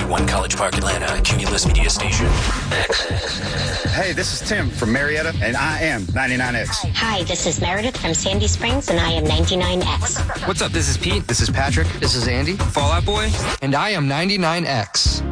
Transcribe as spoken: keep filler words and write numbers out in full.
one College Park, Atlanta, Cumulus Media Station. Hey, this is Tim from Marietta, and I am ninety-nine X. Hi, this is Meredith from Sandy Springs, and I am ninety-nine X. What's up? This is Pete. This is Patrick. This is Andy. Fall Out Boy. And I am ninety-nine X.